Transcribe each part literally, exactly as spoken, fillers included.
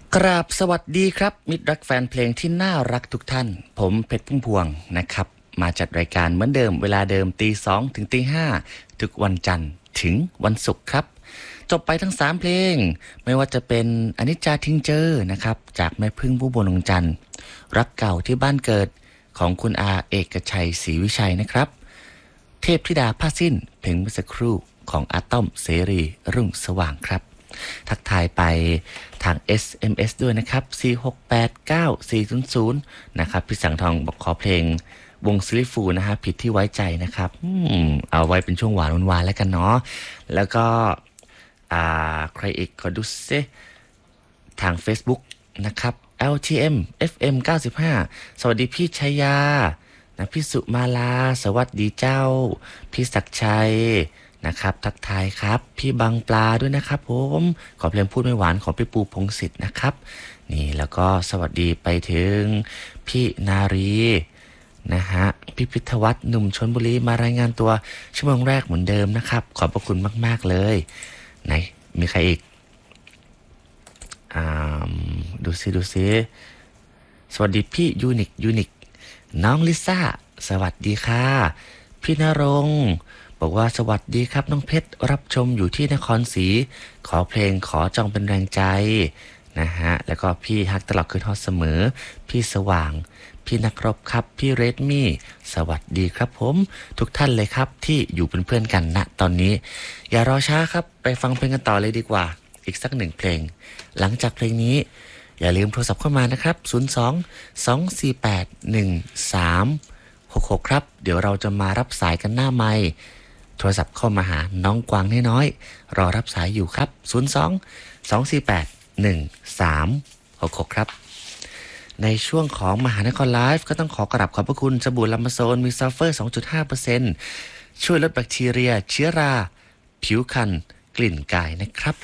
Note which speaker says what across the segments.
Speaker 1: กราบสวัสดีครับมิตรรักแฟนเพลงที่น่ารักทุกท่านผมเพชรพุ่มพวงนะครับมาจัดรายการเหมือนเดิมเวลาเดิมตีสองถึงตีห้าทุกวันจันทร์ถึงวันศุกร์ครับจบไปทั้งสามเพลงไม่ว่าจะเป็นอนิจจาทิ้งเจอนะครับจากแม่พึ่งผู้บนองจันทร์รักเก่าที่บ้านเกิดของคุณอาเอกชัยศรีวิชัยนะครับเทพธิดาผ้าสิ้นเพลงเมื่อสักครู่ของอาต้อมเสรีรุ่งสว่างครับทักทายไปทาง เอส เอ็ม เอส ด้วยนะครับสี่ หก แปด เก้า สี่ ศูนย์ ศูนย์นะครับพี่สังทองบอกขอเพลงวงซิลิฟูนะฮะผิดที่ไว้ใจนะครับอืมเอาไว้เป็นช่วงหวานวานๆแล้วกันเนาะแล้วก็อ่าใครอีกขอดูซิทาง Facebook นะครับ แอล ที เอ็ม เอฟ เอ็ม เก้าสิบห้าสวัสดีพี่ชัยยานะพี่สุมาลาสวัสดีเจ้าพี่ศักดิ์ชัยนะครับทักทายครับพี่บังปลาด้วยนะครับผมขอเพลงพูดไม่หวานของพี่ปูพงศิษฐ์นะครับนี่แล้วก็สวัสดีไปถึงพี่นารีนะฮะพี่พิทวัฒน์หนุ่มชลบุรีมารายงานตัวชั่วโมงแรกเหมือนเดิมนะครับขอบพระคุณมากๆเลยไหนมีใครอีกอ่าดูซิดูซิสวัสดีพี่ยูนิคยูนิคน้องลิซ่าสวัสดีค่ะพี่นรงค์บอกว่าสวัสดีครับน้องเพชรรับชมอยู่ที่นครศรีขอเพลงขอจองเป็นแรงใจนะฮะแล้วก็พี่ฮักตลอดคืนฮอตเสมอพี่สว่างพี่นักรบครับพี่เรดมี่สวัสดีครับผมทุกท่านเลยครับที่อยู่เป็นเพื่อนกันณตอนนี้อย่ารอช้าครับไปฟังเพลงกันต่อเลยดีกว่าอีกสักหนึ่งเพลงหลังจากเพลงนี้อย่าลืมโทรศัพท์เข้ามานะครับศูนย์ สอง สอง สี่ แปด หนึ่ง สาม หก หกครับเดี๋ยวเราจะมารับสายกันหน้าไมค์โทรศัพท์เข้ามาหาน้องกวางน้อยๆรอรับสายอยู่ครับศูนย์ สอง สอง สี่ แปด หนึ่ง สาม หก หกครับในช่วงของมหานครไลฟ์ก็ต้องขอกราบขอบพระคุณสบู่ลัมมาโซนมีซัลเฟอร์ สองจุดห้าเปอร์เซ็นต์ ช่วยลดแบคทีเรียเชื้อราผิวคันกลิ่นกายนะครับ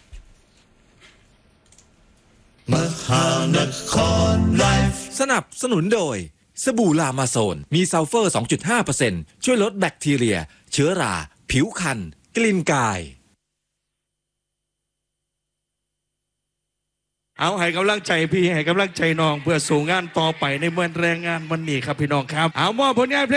Speaker 2: มหานครไลฟ์สนับสนุนโดยสบู่ลามาโซนมีซัลเฟอร์ สองจุดห้าเปอร์เซ็นต์ ช่วยลดแบคทีเรียเชื้อราผิวคันกลิ่นกาย
Speaker 3: เอาให้กำลังใจพี่ให้กำลังใจน้องเพื่อสู่งานต่อไปในเมื่อแรงงานวันนี้ครับพี่น้องครับเอามอบผลงานเพลง